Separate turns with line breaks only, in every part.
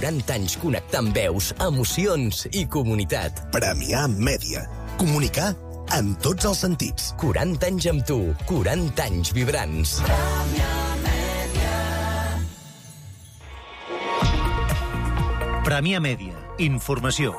40 anys connectant veus, emocions i comunitat.
Premià Mèdia. Comunicar en tots els sentits.
40 anys amb tu, 40 anys vibrants.
Premià Mèdia. Informació.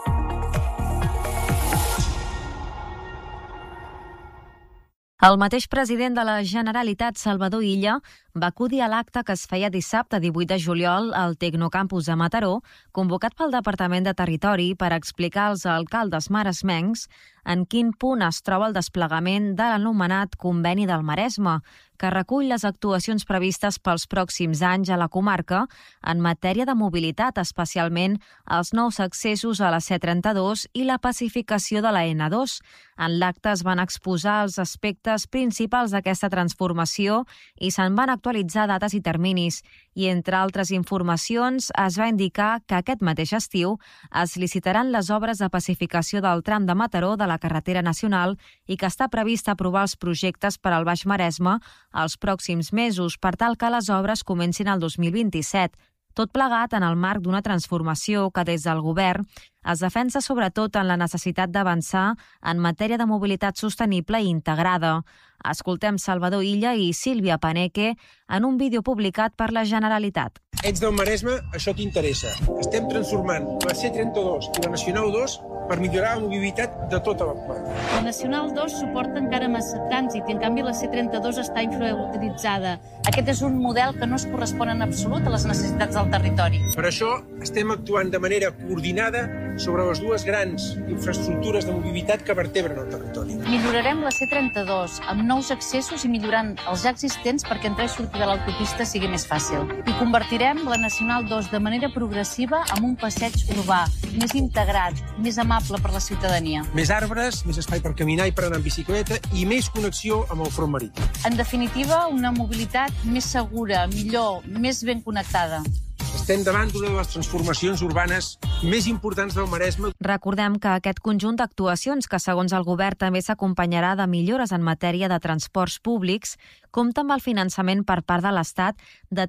El mateix president de la Generalitat, Salvador Illa, va acudir a l'acte que es feia dissabte 18 de juliol al Tecnocampus de Mataró, convocat pel Departament de Territori per explicar als alcaldes maresmencs en quin punt es troba el desplegament de l'anomenat Conveni del Maresme, que recull les actuacions previstes pels pròxims anys a la comarca en matèria de mobilitat, especialment els nous accessos a la C32 i la pacificació de la N2. En l'acte es van exposar els aspectes principals d'aquesta transformació i se'n van actualitzar dates i terminis. I, entre altres informacions, es va indicar que aquest mateix estiu es licitaran les obres de pacificació del tram de Mataró de la carretera nacional i que està previst aprovar els projectes per al Baix Maresme els pròxims mesos per tal que les obres comencin el 2027. Tot plegat en el marc d'una transformació que des del govern es defensa sobretot en la necessitat d'avançar en matèria de mobilitat sostenible i integrada. Escoltem Salvador Illa i Sílvia Paneque en un vídeo publicat per la Generalitat.
Ets del Maresme, això t'interessa. Estem transformant la C32 i la Nacional 2 per millorar la mobilitat de tota la comarca.
La Nacional 2 suporta encara massa trànsit i, en canvi, la C32 està infrautilitzada. Aquest és un model que no es correspon en absolut a les necessitats del territori.
Per això estem actuant de manera coordinada sobre les dues grans infraestructures de mobilitat que vertebren el territori.
Millorarem la C32 amb nous accessos i millorant els ja existents perquè entrar i sortir de l'autopista sigui més fàcil. I convertirem la Nacional 2 de manera progressiva en un passeig urbà, més integrat, més amable per la ciutadania.
Més arbres, més espai per caminar i per anar en bicicleta i més connexió amb el front marítim.
En definitiva, una mobilitat més segura, millor, més ben connectada.
Estem davant d'una de les transformacions urbanes més importants del Maresme.
Recordem que aquest conjunt d'actuacions, que segons el govern també s'acompanyarà de millores en matèria de transports públics, compta amb el finançament per part de l'Estat de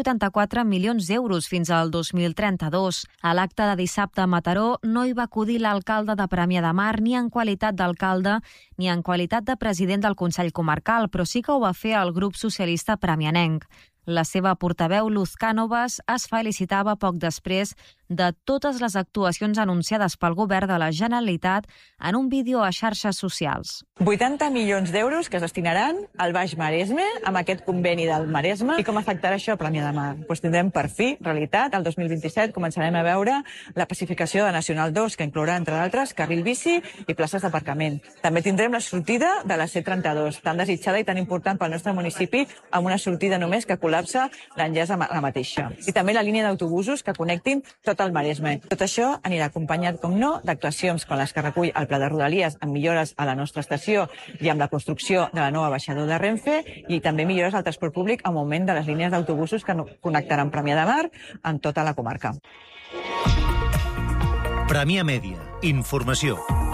384 milions d'euros fins al 2032. A l'acte de dissabte a Mataró no hi va acudir l'alcalde de Premià de Mar ni en qualitat d'alcalde ni en qualitat de president del Consell Comarcal, però sí que ho va fer el grup socialista premianenc. La seva portaveu, Luz Cánovas, es felicitava poc després de totes les actuacions anunciades pel govern de la Generalitat en un vídeo a xarxes socials.
80 milions d'euros que es destinaran al Baix Maresme amb aquest conveni del Maresme. I com afectarà això a Premià de Mar? Doncs tindrem per fi, realitat, el 2027 començarem a veure la pacificació de Nacional 2, que inclourà, entre d'altres, carril bici i places d'aparcament. També tindrem la sortida de la C32, tan desitjada i tan important pel nostre municipi, amb una sortida només que col·lapsa l'enllaç a la mateixa. I també la línia d'autobusos que connectin tot el Maresme. Tot això anirà acompanyat, com no, d'actuacions com les que recull el Pla de Rodalies amb millores a la nostra estació i amb la construcció de la nova baixador de Renfe i també millores al transport públic amb augment de les línies d'autobusos que connectaran Premià de Mar amb tota la comarca.
Premià Mèdia. Informació.